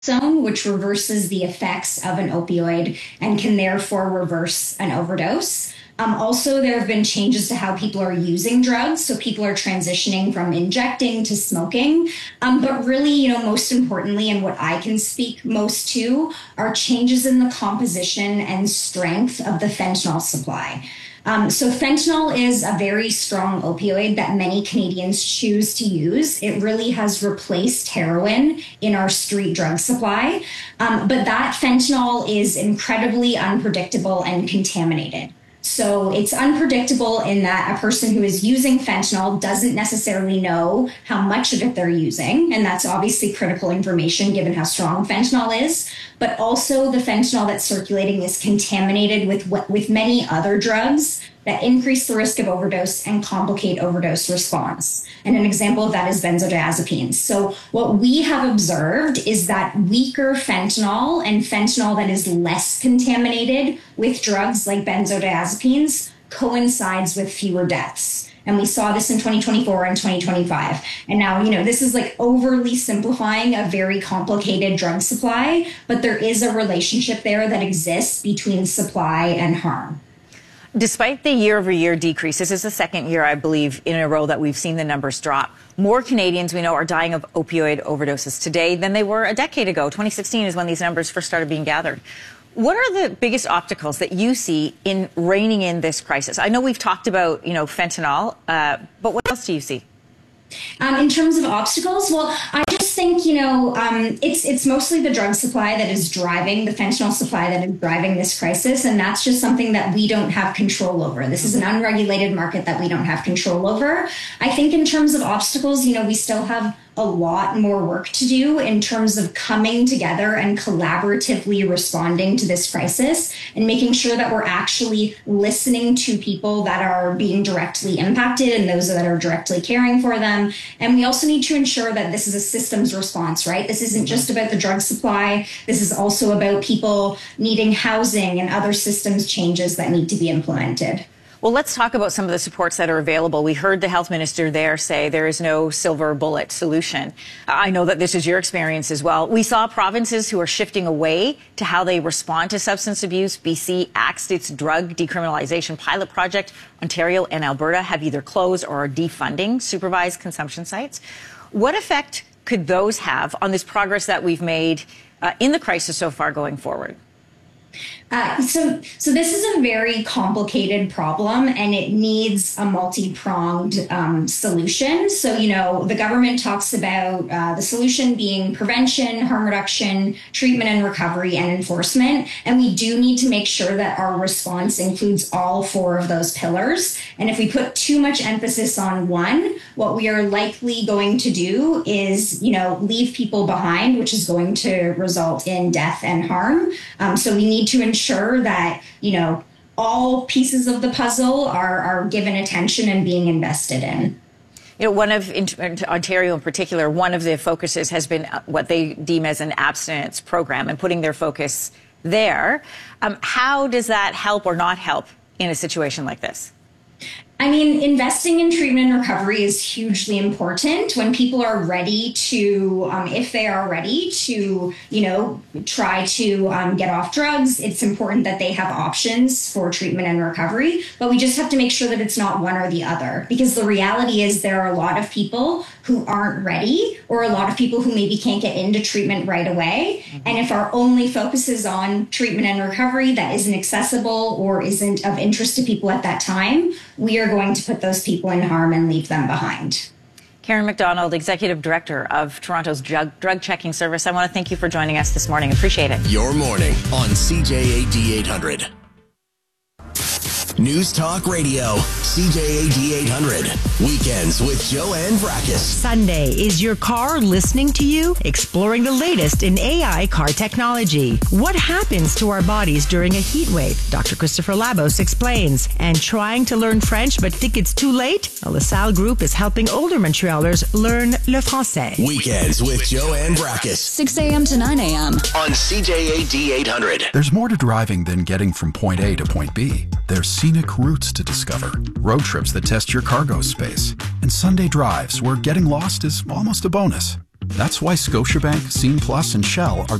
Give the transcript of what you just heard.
naltrexone, which reverses the effects of an opioid and can therefore reverse an overdose. Also, there have been changes to how people are using drugs. So people are transitioning from injecting to smoking. But really, most importantly, and what I can speak most to, are changes in the composition and strength of the fentanyl supply. So fentanyl is a very strong opioid that many Canadians choose to use. It really has replaced heroin in our street drug supply. But that fentanyl is incredibly unpredictable and contaminated. So it's unpredictable in that a person who is using fentanyl doesn't necessarily know how much of it they're using. And that's obviously critical information given how strong fentanyl is. But also the fentanyl that's circulating is contaminated with many other drugs that increase the risk of overdose and complicate overdose response. And an example of that is benzodiazepines. So what we have observed is that weaker fentanyl and fentanyl that is less contaminated with drugs like benzodiazepines coincides with fewer deaths. And we saw this in 2024 and 2025. And now, this is like overly simplifying a very complicated drug supply, but there is a relationship there that exists between supply and harm. Despite the year-over-year decrease, this is the second year, I believe, in a row that we've seen the numbers drop. More Canadians, we know, are dying of opioid overdoses today than they were a decade ago. 2016 is when these numbers first started being gathered. What are the biggest obstacles that you see in reining in this crisis? I know we've talked about, fentanyl, but what else do you see? In terms of obstacles, well, I just think, it's mostly the drug supply that is driving the fentanyl supply that is driving this crisis. And that's just something that we don't have control over. This is an unregulated market that we don't have control over. I think in terms of obstacles, we still have a lot more work to do in terms of coming together and collaboratively responding to this crisis and making sure that we're actually listening to people that are being directly impacted and those that are directly caring for them. And we also need to ensure that this is a systems response, right? This isn't just about the drug supply. This is also about people needing housing and other systems changes that need to be implemented. Well, let's talk about some of the supports that are available. We heard the health minister there say there is no silver bullet solution. I know that this is your experience as well. We saw provinces who are shifting away to how they respond to substance abuse. BC axed its drug decriminalization pilot project. Ontario and Alberta have either closed or are defunding supervised consumption sites. What effect could those have on this progress that we've made in the crisis so far going forward? So this is a very complicated problem and it needs a multi-pronged solution. So, the government talks about the solution being prevention, harm reduction, treatment and recovery, and enforcement. And we do need to make sure that our response includes all four of those pillars. And if we put too much emphasis on one, what we are likely going to do is, leave people behind, which is going to result in death and harm. So we need to ensure that, all pieces of the puzzle are given attention and being invested in. One of Ontario in particular, one of the focuses has been what they deem as an abstinence program and putting their focus there. How does that help or not help in a situation like this? Investing in treatment and recovery is hugely important when people are ready to, if they are ready to, try to get off drugs. It's important that they have options for treatment and recovery, but we just have to make sure that it's not one or the other, because the reality is there are a lot of people who aren't ready or a lot of people who maybe can't get into treatment right away. Mm-hmm. And if our only focus is on treatment and recovery that isn't accessible or isn't of interest to people at that time, we are going to put those people in harm and leave them behind. Karen McDonald, Executive Director of Toronto's Drug Checking Service. I want to thank you for joining us this morning. Appreciate it. Your morning on CJAD 800. News Talk Radio, CJAD 800. Weekends with Joanne Vrackus. Sunday, is your car listening to you? Exploring the latest in AI car technology. What happens to our bodies during a heat wave? Dr. Christopher Labos explains. And trying to learn French but think it's too late? A LaSalle Group is helping older Montrealers learn le français. Weekends with Joanne Vrackus. 6 a.m. to 9 a.m. on CJAD 800. There's more to driving than getting from point A to point B. There's scenic routes to discover, road trips that test your cargo space, and Sunday drives where getting lost is almost a bonus. That's why Scotiabank, Scene Plus, and Shell are